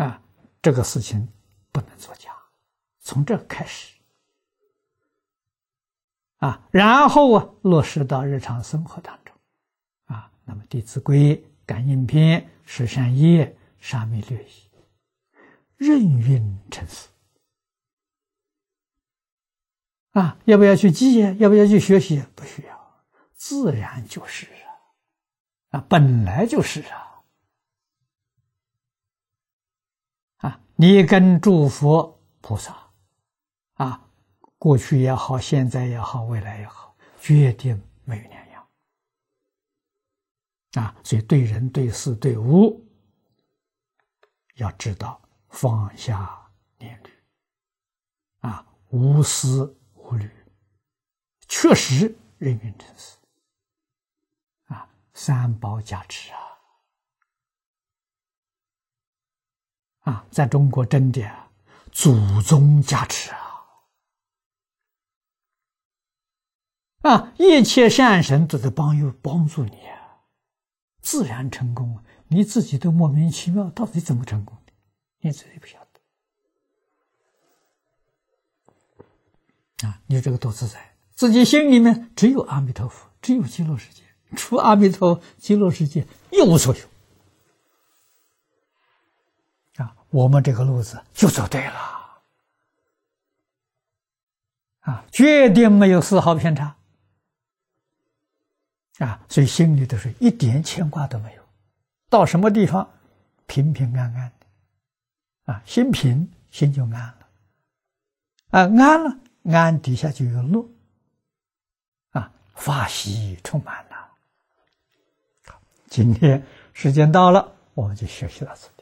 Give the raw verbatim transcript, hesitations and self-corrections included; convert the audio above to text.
啊，这个事情不能作假，从这开始啊，然后啊落实到日常生活当中啊。那么《弟子规》《感应篇》《十善业》《沙弥略仪》，任运成事啊。要不要去记呀？要不要去学习？不需要，自然就是啊，啊，本来就是啊。啊，你跟诸佛菩萨啊，过去也好，现在也好，未来也好，决定没有两样啊。所以对人对事对物要知道放下念虑啊，无思无虑，确实任运成事啊，三宝加持啊。啊，在中国真的啊，祖宗加持啊，啊，一切善神都在帮助帮助你啊，自然成功啊！你自己都莫名其妙，到底怎么成功的？你自己不晓得啊！你这个多自在，自己心里面只有阿弥陀佛，只有极乐世界，除阿弥陀佛、极乐世界一无所有。我们这个路子就走对了啊，决定没有丝毫偏差啊，所以心里头是一点牵挂都没有，到什么地方平平安安的啊，心平心就安了啊，安了安底下就有乐啊，法喜充满了。今天时间到了，我们就学习到这里。